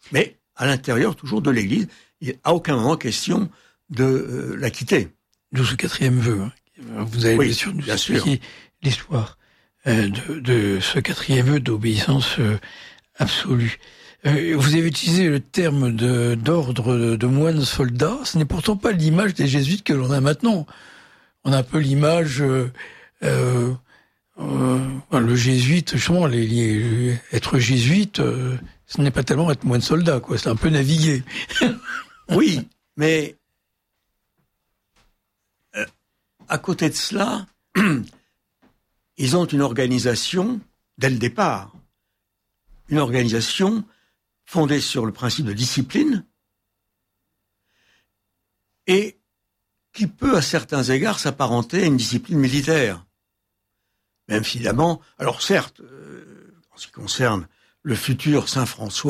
mais à l'intérieur toujours de l'Église. Il n'est à aucun moment question de la quitter. D'où ce quatrième vœu. Vous avez bien sûr nous expliquer l'histoire de ce quatrième vœu d'obéissance absolue. Vous avez utilisé le terme d'ordre de moines soldats. Ce n'est pourtant pas l'image des jésuites que l'on a maintenant. On a un peu l'image, le jésuite, justement, être jésuite, ce n'est pas tellement être moine soldat, quoi. C'est un peu naviguer. Oui, mais à côté de cela, ils ont une organisation dès le départ, une organisation fondée sur le principe de discipline et qui peut, à certains égards, s'apparenter à une discipline militaire. Même finalement, alors certes, en ce qui concerne le futur Saint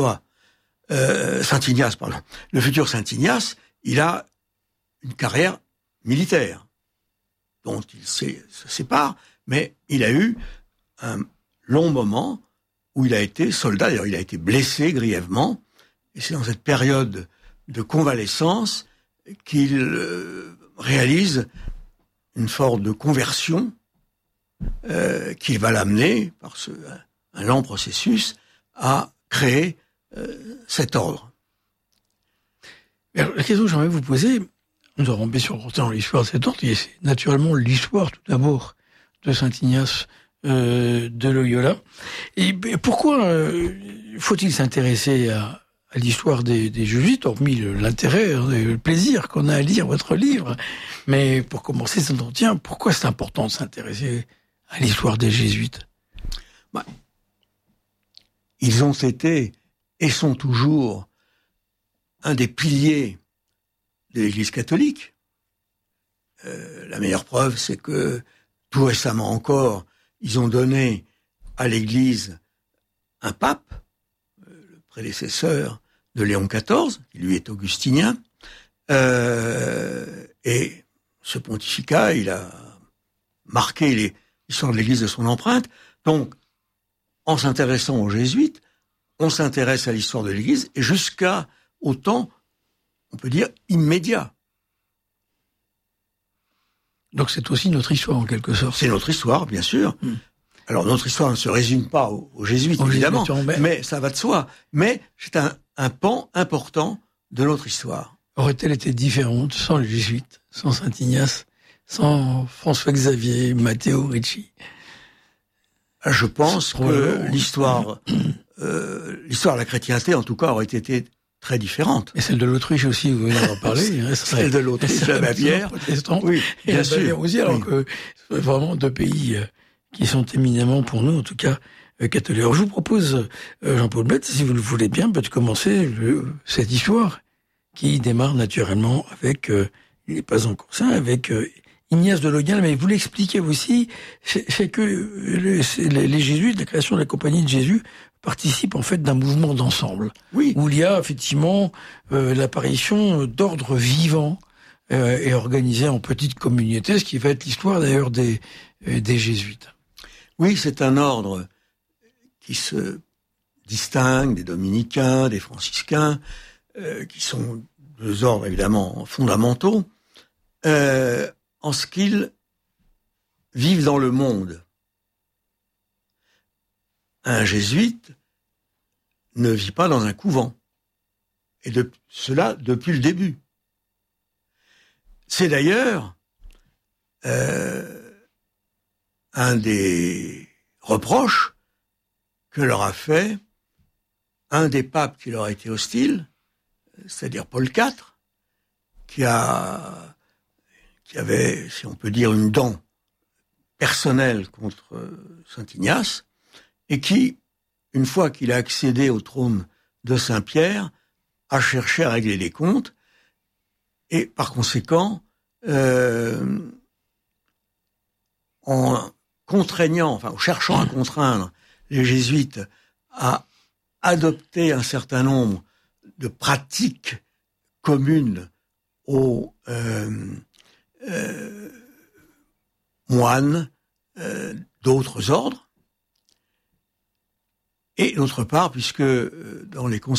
Ignace, le futur Saint Ignace, il a une carrière militaire dont il se sépare, mais il a eu un long moment où il a été soldat. D'ailleurs, il a été blessé grièvement, et c'est dans cette période de convalescence qu'il réalise une forme de conversion qui va l'amener, par un lent processus, à créer cet ordre. Alors, la question que j'aimerais vous poser, nous aurons bien sûr rentré dans l'histoire de cet ordre, et c'est naturellement l'histoire tout d'abord de Saint Ignace de Loyola. Et pourquoi faut-il s'intéresser à l'histoire des jésuites, hormis l'intérêt, le plaisir qu'on a à lire votre livre? Mais pour commencer cet entretien, pourquoi c'est important de s'intéresser à l'histoire des jésuites? Ils ont été et sont toujours un des piliers de l'Église catholique. La meilleure preuve, c'est que tout récemment encore, ils ont donné à l'Église un pape, le prédécesseur de Léon XIV, qui lui est augustinien, et ce pontificat, il a marqué l'histoire de l'Église de son empreinte. Donc, en s'intéressant aux jésuites, on s'intéresse à l'histoire de l'Église, et jusqu'à au temps, on peut dire, immédiat. Donc c'est aussi notre histoire, en quelque sorte. C'est notre histoire, bien sûr. Alors, notre histoire ne se résume pas aux jésuites, évidemment, mais ça va de soi. Mais c'est un pan important de notre histoire. Aurait-elle été différente sans les jésuites, sans Saint Ignace, sans François Xavier, Matteo Ricci? Je pense que l'histoire de la chrétienté, en tout cas, aurait été très différente. Et celle de l'Autriche aussi, vous venez d'en parler. Celle de l'Autriche, la Bavière. Oui, bien sûr. Aussi, alors que c'est vraiment deux pays qui sont éminemment, pour nous en tout cas, catholiques. Alors je vous propose, Jean-Paul Bette, si vous le voulez bien, de commencer cette histoire qui démarre naturellement avec, il n'est pas encore ça, avec Ignace de Loyola, mais vous l'expliquez aussi, c'est que les jésuites, la création de la Compagnie de Jésus, participent en fait d'un mouvement d'ensemble. Oui. Où il y a effectivement l'apparition d'ordres vivants et organisés en petites communautés, ce qui va être l'histoire d'ailleurs des jésuites. Oui, c'est un ordre qui se distingue des dominicains, des franciscains, qui sont deux ordres évidemment fondamentaux, en ce qu'ils vivent dans le monde. Un jésuite ne vit pas dans un couvent. Et cela depuis le début. C'est d'ailleurs un des reproches que leur a fait un des papes qui leur a été hostile, c'est-à-dire Paul IV, qui avait, si on peut dire, une dent personnelle contre Saint Ignace, et qui, une fois qu'il a accédé au trône de Saint-Pierre, a cherché à régler les comptes, et par conséquent, en cherchant à contraindre les jésuites à adopter un certain nombre de pratiques communes aux moines d'autres ordres, et d'autre part, puisque dans les